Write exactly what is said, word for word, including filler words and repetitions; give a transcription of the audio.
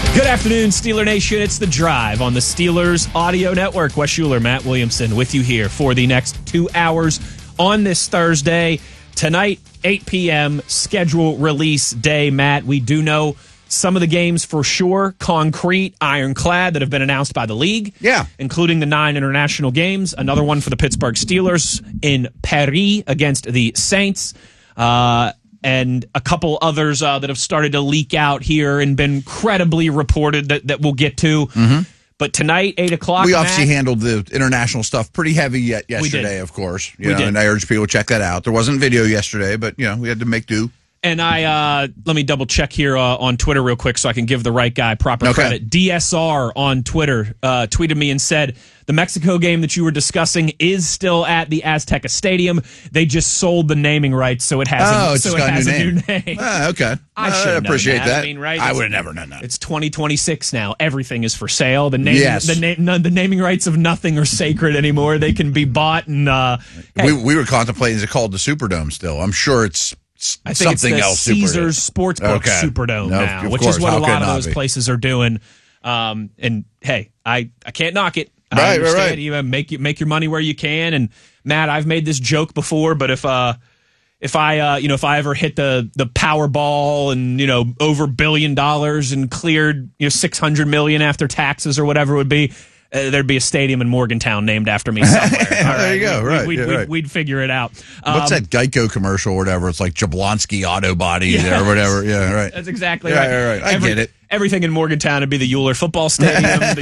Good afternoon, Steeler Nation. It's The Drive on the Steelers Audio Network. Wes Schuler, Matt Williamson with you here for the next two hours on this Thursday. Tonight, eight p.m., schedule release day, Matt. We do know some of the games for sure, concrete, ironclad, that have been announced by the league. Yeah. Including the nine international games. Another one for the Pittsburgh Steelers in Paris against the Saints. Uh... And a couple others uh, that have started to leak out here and been credibly reported that, that we'll get to. Mm-hmm. But tonight, eight o'clock. We obviously Matt, handled the international stuff pretty heavy yet yesterday, of course. You we know, did. And I urge people to check that out. There wasn't video yesterday, but you know we had to make do. And I uh, let me double check here uh, on Twitter real quick so I can give the right guy proper Okay. credit. D S R on Twitter uh, tweeted me and said, the Mexico game that you were discussing is still at the Azteca Stadium. They just sold the naming rights, so it has, Oh, a, it's so just it got a has new a name. new name. Ah, okay. I Uh, should appreciate that. that. I mean, right? I It's- would have never known that. It's twenty twenty-six now. Everything is for sale. The name, Yes. the name, none, the naming rights of nothing are sacred anymore. They can be bought, and uh, hey, we we were contemplating is it called the Superdome still. I'm sure it's s- I think something it's the else. super- Caesars Sportsbook Okay. Superdome No, now, of which course. is what How a could lot it of not those be? places are doing. Um, and hey, I, I can't knock it. I Right, right, understand. right. You make you make your money where you can. And Matt, I've made this joke before, but if uh if I uh you know if I ever hit the the Powerball and you know over a billion dollars and cleared you know six hundred million after taxes or whatever it would be. Uh, there'd be a stadium in Morgantown named after me somewhere. All There you go, We- right, We'd, yeah, we'd, right. we'd figure it out. What's Um, that Geico commercial or whatever? It's like Jablonski Auto Body Yes. there or whatever. Yeah, right. That's exactly Yeah, right. right, right. I get it. Everything in Morgantown would be the Euler Football Stadium. the